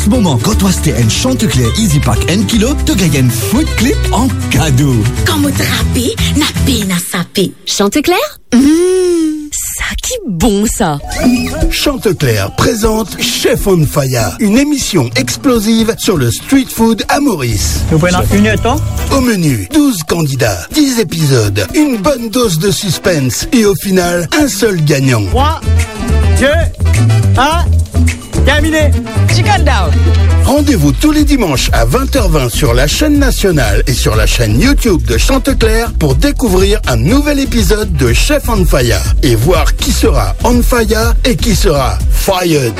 Ce moment, quand tu as un Chanticleer Easy Pack 1 kg, tu gagnes un foot clip en cadeau. Comme tu rappes, n'a peine à saper. Chanticleer? Ça qui bon ça. Chanticleer présente Chef on Fire, une émission explosive sur le street food à Maurice. Nous prenons une temps. Au menu, 12 candidats, 10 épisodes, une bonne dose de suspense et au final, un seul gagnant. 3, 2, 1, terminé. Chicken down. Rendez-vous tous les dimanches à 20h20 sur la chaîne nationale et sur la chaîne YouTube de Chanticleer pour découvrir un nouvel épisode de Chef on Fire et voir qui sera on fire et qui sera fired.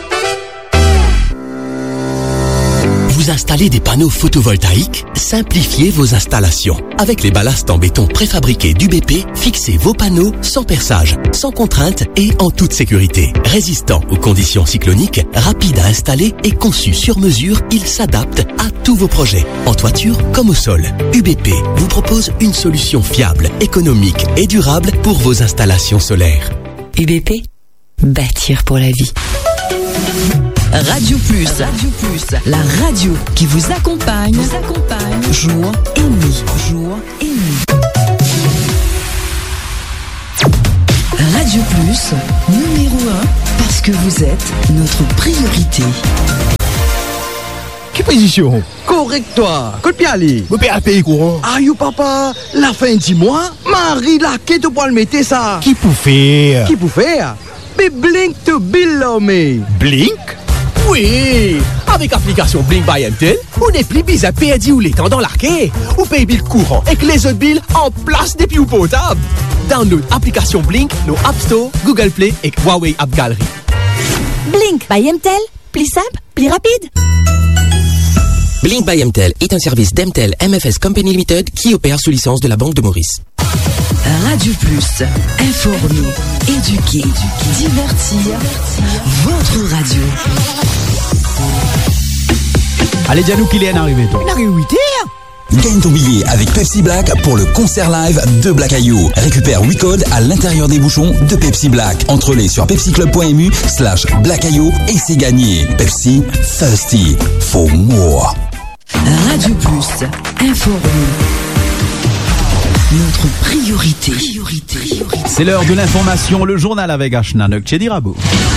Vous installez des panneaux photovoltaïques? Simplifiez vos installations. Avec les ballasts en béton préfabriqués d'UBP, fixez vos panneaux sans perçage, sans contrainte et en toute sécurité. Résistant aux conditions cycloniques, rapide à installer et conçu sur mesure, il s'adapte à tous vos projets, en toiture comme au sol. UBP vous propose une solution fiable, économique et durable pour vos installations solaires. UBP, bâtir pour la vie. Radio Plus, la radio qui vous accompagne, jour et nuit. Radio Plus, numéro 1, parce que vous êtes notre priorité. Quelle position? Correct toi, coup de pied aller. Vous payez à payer courant. Aïe papa, la fin du mois, Marie là, qui te pour le mettre ça? Qui pour faire? Qui pour faire? Mais Blink to bill mais. Blink? Oui! Avec l'application Blink by MTEL, on n'est plus bis à payer ou les temps dans l'arcade. Ou paye bill courant et que les autres billes en place des pious potables. Download l'application Blink, nos App Store, Google Play et Huawei App Gallery. Blink by MTEL, plus simple, plus rapide. Blink by MTEL est un service d'MTEL MFS Company Limited qui opère sous licence de la Banque de Maurice. Radio Plus, informer, éduquer, divertir, votre radio. Allez, dis-nous qu'il est arrivé, toi. Il arrive 8h. Gagne ton billet avec Pepsi Black pour le concert live de Black Ayou. Récupère 8 codes à l'intérieur des bouchons de Pepsi Black. Entre-les sur pepsiclub.mu/Black Ayou et c'est gagné. Pepsi, thirsty for more. Radio Plus, informer. Notre priorité. C'est l'heure de l'information, le journal avec Ashna Nokchedirabo.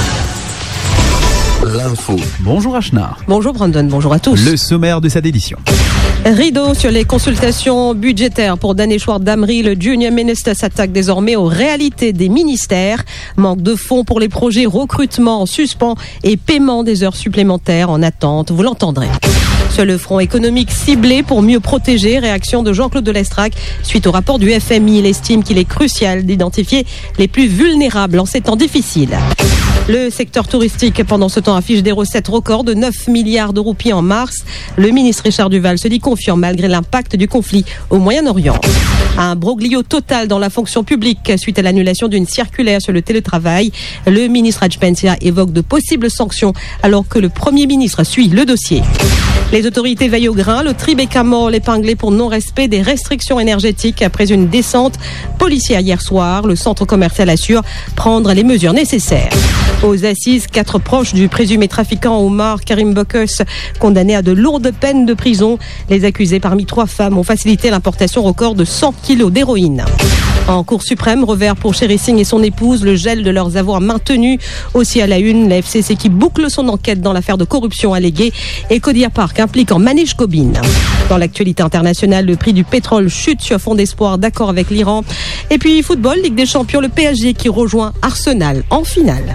L'info. Bonjour Ashna. Bonjour Brandon, bonjour à tous. Le sommaire de cette édition. Rideau sur les consultations budgétaires pour Daneshwar Damri. Le Junior Minister s'attaque désormais aux réalités des ministères. Manque de fonds pour les projets, recrutement en suspens et paiement des heures supplémentaires en attente. Vous l'entendrez. Sur le front économique ciblé pour mieux protéger, réaction de Jean-Claude Delestrac suite au rapport du FMI. Il estime qu'il est crucial d'identifier les plus vulnérables en ces temps difficiles. Le secteur touristique, pendant ce temps, affiche des recettes records de 9 milliards de roupies en mars. Le ministre Richard Duval se dit confiant malgré l'impact du conflit au Moyen-Orient. Un broglio total dans la fonction publique suite à l'annulation d'une circulaire sur le télétravail. Le ministre Adjpensia évoque de possibles sanctions alors que le Premier ministre suit le dossier. Les autorités veillent au grain. Le Tribeca Mall épinglé pour non-respect des restrictions énergétiques après une descente policière hier soir. Le centre commercial assure prendre les mesures nécessaires. Aux assises, 4 proches du présumé trafiquant Omar Karim Bokos condamnés à de lourdes peines de prison. Les accusés parmi 3 femmes ont facilité l'importation record de 100 kilos d'héroïne. En Cour suprême, revers pour Sherry Singh et son épouse, le gel de leurs avoirs maintenus. Aussi à la une, la FCC qui boucle son enquête dans l'affaire de corruption alléguée et Kodia Park implique en Manish Kobin. Dans l'actualité internationale, le prix du pétrole chute sur fond d'espoir d'accord avec l'Iran. Et puis football, Ligue des Champions, le PSG qui rejoint Arsenal en finale.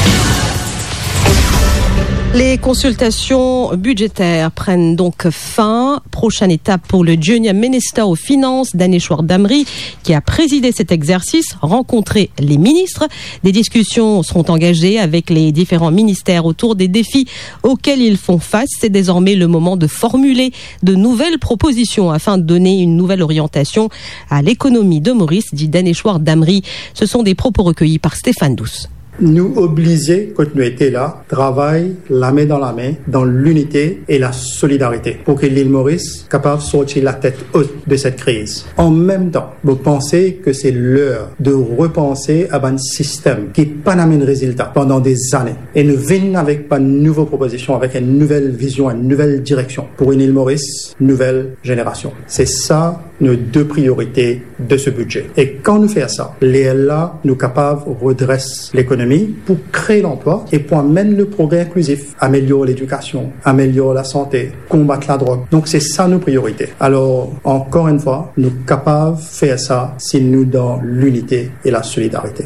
Les consultations budgétaires prennent donc fin. Prochaine étape pour le Junior Minister aux Finances, Daneshwar Damri, qui a présidé cet exercice, rencontrer les ministres. Des discussions seront engagées avec les différents ministères autour des défis auxquels ils font face. C'est désormais le moment de formuler de nouvelles propositions afin de donner une nouvelle orientation à l'économie de Maurice, dit Daneshwar Damri. Ce sont des propos recueillis par Stéphane Douce. nous obliger, quand nous étions là, travailler la main dans l'unité et la solidarité pour que l'île Maurice capable de sortir la tête haute de cette crise. En même temps, vous pensez que c'est l'heure de repenser à un système qui n'a pas de résultat pendant des années et nous venons avec une nouvelle proposition, avec une nouvelle vision, une nouvelle direction pour une île Maurice, nouvelle génération. C'est ça nos deux priorités de ce budget. Et quand nous faisons ça, les LA, nous capables redressent l'économie pour créer l'emploi et pour amener le progrès inclusif, améliorer l'éducation, améliorer la santé, combattre la drogue. Donc c'est ça nos priorités. Alors, encore une fois, nous capables de faire ça si nous dans l'unité et la solidarité.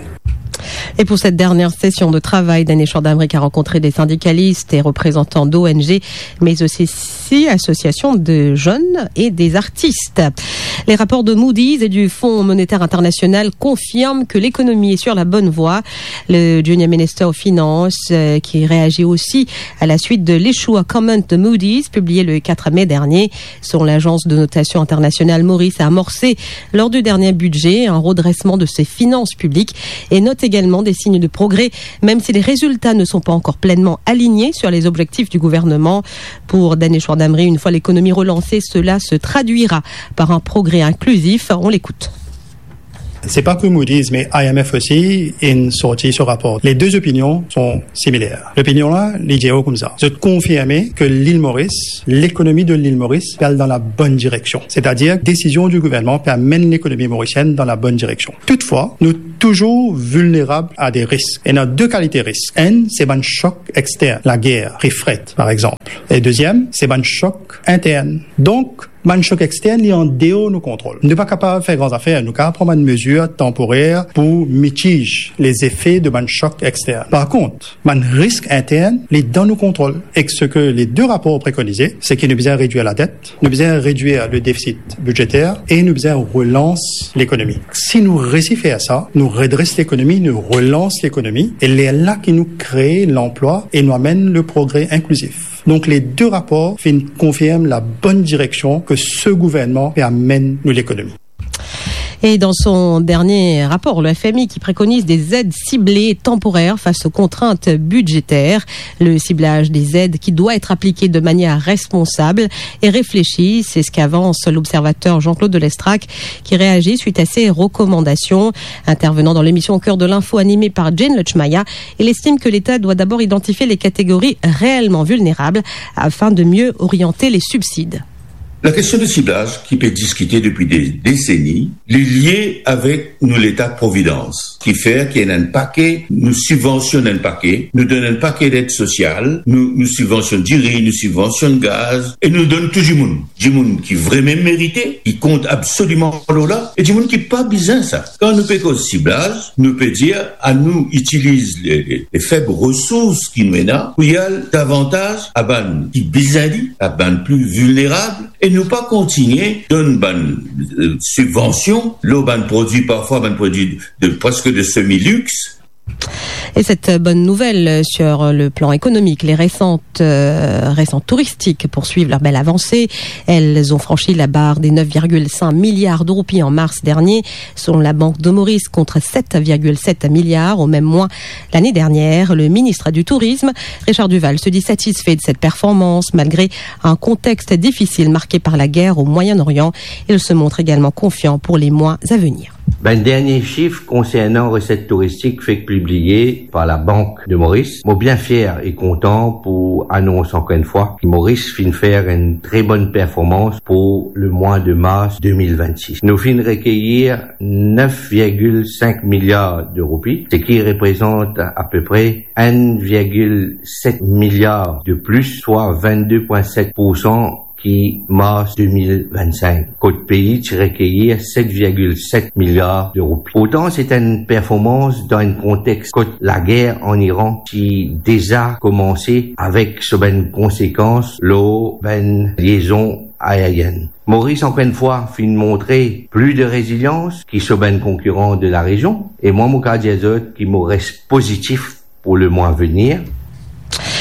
Et pour cette dernière session de travail, Danny Chordamric a rencontré des syndicalistes et représentants d'ONG, mais aussi 6 associations de jeunes et des artistes. Les rapports de Moody's et du Fonds monétaire international confirment que l'économie est sur la bonne voie. Le Junior Minister aux Finances, qui réagit aussi à la suite de l'échoua comment de Moody's, publié le 4 mai dernier. Selon l'agence de notation internationale, Maurice a amorcé lors du dernier budget un redressement de ses finances publiques et note également des signes de progrès, même si les résultats ne sont pas encore pleinement alignés sur les objectifs du gouvernement. Pour Danny Chordamric, une fois l'économie relancée, cela se traduira par un progrès inclusif. On l'écoute. C'est pas que Moody's, mais IMF aussi, a sorti ce rapport. Les deux opinions sont similaires. L'opinion là, les dit comme ça. Je confirme que l'île Maurice, l'économie de l'île Maurice, elle dans la bonne direction. C'est-à-dire, décision du gouvernement amène l'économie mauricienne dans la bonne direction. Toutefois, nous sommes toujours vulnérables à des risques. Et nous avons 2 qualités de risques. Un, c'est un choc externe, la guerre, fret, par exemple. Et deuxième, c'est un choc interne. Donc, un choc externe, il est en dehors de nos contrôles. Nous ne sommes pas capables de faire grandes affaires. Nous sommes capables de prendre une mesure temporaire pour mitiger les effets de un choc externe. Par contre, un risque interne, il est dans nos contrôles. Et ce que les 2 rapports préconisés, c'est qu'il nous besoin réduire la dette, nous besoin réduire le déficit budgétaire et nous besoin relance l'économie. Si nous réussissons à ça, nous redressons l'économie, nous relançons l'économie et c'est là qui nous crée l'emploi et nous amène le progrès inclusif. Donc les 2 rapports confirment la bonne direction que ce gouvernement amène nous l'économie. Et dans son dernier rapport, le FMI qui préconise des aides ciblées temporaires face aux contraintes budgétaires, le ciblage des aides qui doit être appliqué de manière responsable et réfléchie, c'est ce qu'avance l'observateur Jean-Claude Delestrac qui réagit suite à ces recommandations. Intervenant dans l'émission Au cœur de l'info animée par Jane Lechmaya, il estime que l'État doit d'abord identifier les catégories réellement vulnérables afin de mieux orienter les subsides. La question de ciblage, qui peut discuter depuis des décennies, est liée avec nous l'État-providence, qui fait qu'il y a un paquet, nous subventionnons un paquet, nous donnons un paquet d'aide sociale, nous subventionnons du riz, nous subventionnons le gaz, et nous donnons tout du monde qui vraiment mérité, qui compte absolument là, et du monde qui pas besoin ça. Quand nous payons ciblage, nous peut dire, à nous utilise les faibles ressources qui nous mènent, où il y a davantage à ban qui besoin, à ban plus vulnérable, et nous pas continuer d'une subvention, l'eau ban produit parfois ban produit de presque de semi-luxe. Et cette bonne nouvelle sur le plan économique, les récentes touristiques poursuivent leur belle avancée. Elles ont franchi la barre des 9,5 milliards de roupies en mars dernier, selon la Banque de Maurice, contre 7,7 milliards au même mois l'année dernière. Le ministre du Tourisme, Richard Duval, se dit satisfait de cette performance malgré un contexte difficile marqué par la guerre au Moyen-Orient. Il se montre également confiant pour les mois à venir. Dernier chiffre concernant recettes touristiques fait publié par la Banque de Maurice. Moi bien fier et content pour annoncer encore une fois que Maurice fin faire une très bonne performance pour le mois de mars 2026. Nous fin recueillir 9,5 milliards de roupies, ce qui représente à peu près 1,7 milliard de plus, soit 22,7% qui mars 2025. Côte pays qui recueillir 7,7 milliards d'euros. Autant c'est une performance dans un contexte côte la guerre en Iran qui déjà commencé avec ce ben conséquence l'eau ben liaison aérienne. Maurice encore une fois fin montrer plus de résilience qui sont ben concurrents de la région et moi mon cas qui me reste positif pour le mois à venir.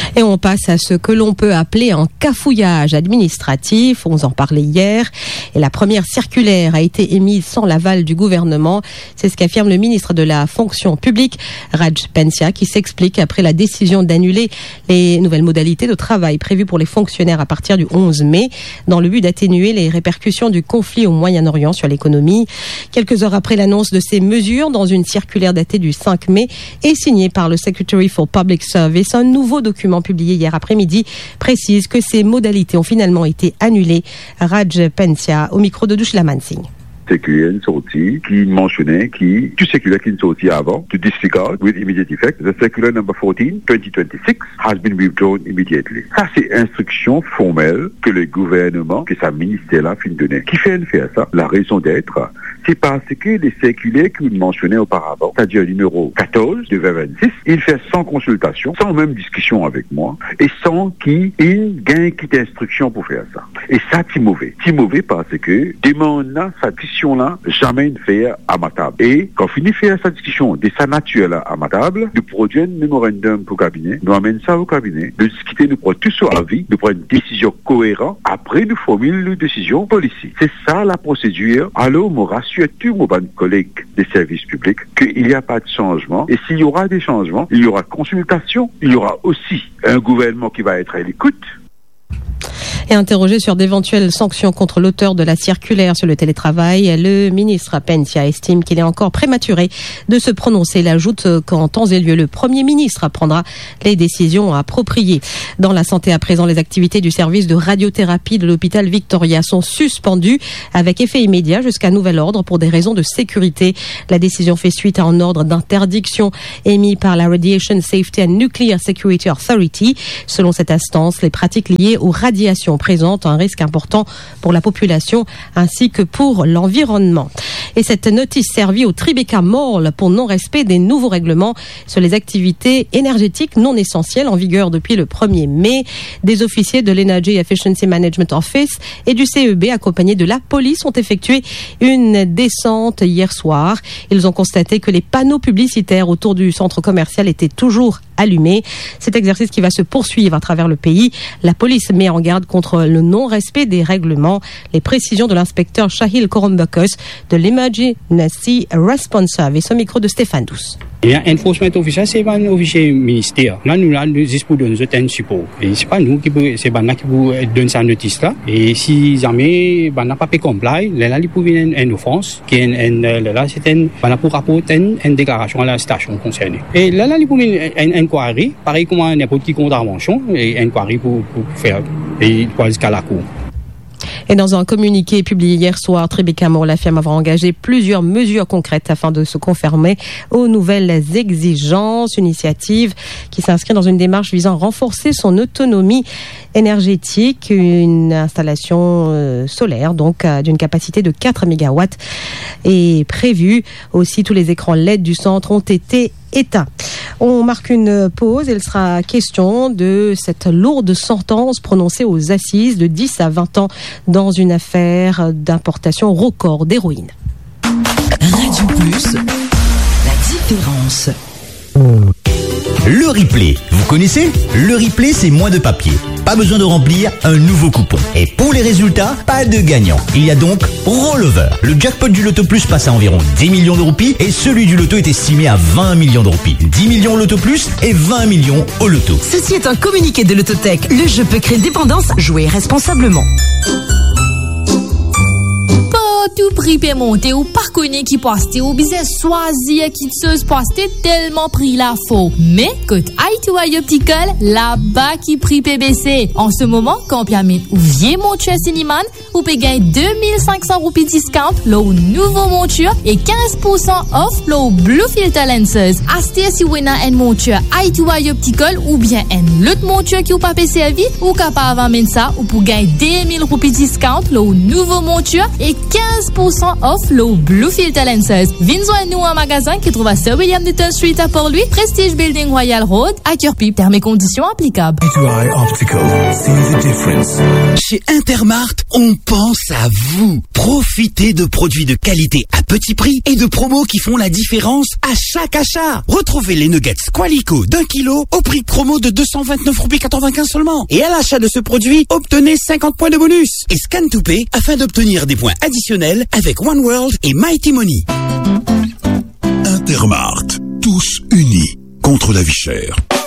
Et on passe à ce que l'on peut appeler un cafouillage administratif. On en parlait hier. Et la première circulaire a été émise sans l'aval du gouvernement. C'est ce qu'affirme le ministre de la fonction publique, Raj Pensia, qui s'explique après la décision d'annuler les nouvelles modalités de travail prévues pour les fonctionnaires à partir du 11 mai, dans le but d'atténuer les répercussions du conflit au Moyen-Orient sur l'économie. Quelques heures après l'annonce de ces mesures, dans une circulaire datée du 5 mai et signée par le Secretary for Public Service, un nouveau document publié hier après-midi précise que ces modalités ont finalement été annulées. Raj Pensia au micro de Douchla Mansing. Circulaire sortie qui mentionnait tout circulaire qui est sorti avant to disregard with immediate effect. The circular number 14, 2026 has been withdrawn immediately. Ça, c'est instruction formelle que le gouvernement, que sa ministère-là fin donner. Qui fait faire ça? La raison d'être, c'est parce que les circulaires que vous mentionnez auparavant, c'est-à-dire le numéro 14 de 2026, il fait sans consultation, sans même discussion avec moi, et sans qu'il gagne quitte instruction pour faire ça. Et ça, c'est mauvais. C'est mauvais parce que demande sa discussion-là, jamais une faire à ma table. Et quand on finit de faire sa discussion de sa nature-là à ma table, nous produisons un mémorandum pour le cabinet, nous amène ça au cabinet, nous discuter, nous prenons tout sur avis, nous prenons une décision cohérente, après nous formulons une décision politique. C'est ça la procédure. Alors, moi, rassure tous mes collègues des services publics qu'il n'y a pas de changement. Et s'il y aura des changements, il y aura consultation, il y aura aussi un gouvernement qui va être à l'écoute. Et interrogé sur d'éventuelles sanctions contre l'auteur de la circulaire sur le télétravail, le ministre Pensia estime qu'il est encore prématuré de se prononcer. Il ajoute qu'en temps et lieu, le Premier ministre prendra les décisions appropriées. Dans la santé à présent, les activités du service de radiothérapie de l'hôpital Victoria sont suspendues avec effet immédiat jusqu'à nouvel ordre pour des raisons de sécurité. La décision fait suite à un ordre d'interdiction émis par la Radiation Safety and Nuclear Security Authority. Selon cette instance, les pratiques liées aux radiations présente un risque important pour la population ainsi que pour l'environnement. Et cette notice servit au Tribeca Mall pour non-respect des nouveaux règlements sur les activités énergétiques non essentielles en vigueur depuis le 1er mai. Des officiers de l'Energy Efficiency Management Office et du CEB accompagnés de la police ont effectué une descente hier soir. Ils ont constaté que les panneaux publicitaires autour du centre commercial étaient toujours allumés. Cet exercice qui va se poursuivre à travers le pays. La police met en garde contre le non-respect des règlements. Les précisions de l'inspecteur Shahil Korombakos de l'Emergency Response Service au micro de Stéphane Douce. Et enforcement officiel, c'est pas un officier ministère. Là, nous, juste pour donner un support. Et c'est pas nous qui c'est Bana qui vous donne sa notice là. Et si jamais Bana pas peut comply, là, il peut venir une offense, qui est là, c'est Bana pour rapporter une déclaration à la station concernée. Et là, il peut venir une inquiry, pareil comme n'importe qui contravention, et inquiry pour faire, et pour jusqu'à la cour. Et dans un communiqué publié hier soir, Tribeca Mall affirme avoir engagé plusieurs mesures concrètes afin de se conformer aux nouvelles exigences. Une initiative qui s'inscrit dans une démarche visant à renforcer son autonomie énergétique. Une installation solaire, donc d'une capacité de 4 MW est prévue. Aussi, tous les écrans LED du centre ont été éteints. On marque une pause et il sera question de cette lourde sentence prononcée aux assises de 10 à 20 ans dans une affaire d'importation record d'héroïne. Radio Plus, la différence. Le replay, vous connaissez? Le replay, c'est moins de papier. Pas besoin de remplir un nouveau coupon. Et pour les résultats, pas de gagnant. Il y a donc rollover. Le jackpot du Loto Plus passe à environ 10 millions de roupies et celui du Loto est estimé à 20 millions de roupies. 10 millions au Loto Plus et 20 millions au Loto. Ceci est un communiqué de l'Autotech. Le jeu peut créer dépendance. Jouez responsablement. Tout prix peut monter ou pas connaît qui poste ou bien choisir qui se poste tellement prix la faux. Mais côté I2I Optical, là-bas qui prix PBC. En ce moment, quand Piamit ou vieux monture Cineman, ou peut gagner 2500 roupies discount, l'eau nouveau monture et 15% off l'eau Blue Filter Lenses. Acheter si vous avez une monture I2I Optical ou bien une l'autre monture qui ou pas servi ou capable de ça ou pour gagner 2000 roupies discount l'eau nouveau monture et 15% 10% off l'eau Bluefilter Lenses. Vin joindre nous en magasin qui trouve à Sir William Newton Street à Port-Louis, Prestige Building Royal Road, à Kirkby. Termes et conditions applicables. Eye Optical, see the difference. Chez Intermart, on pense à vous. Profitez de produits de qualité à petit prix et de promos qui font la différence à chaque achat. Retrouvez les nuggets Qualico d'1 kilo au prix promo de 229,95 € seulement. Et à l'achat de ce produit, obtenez 50 points de bonus. Et Scan to Pay afin d'obtenir des points additionnels avec One World et Mighty Money. Intermart, tous unis contre la vie chère.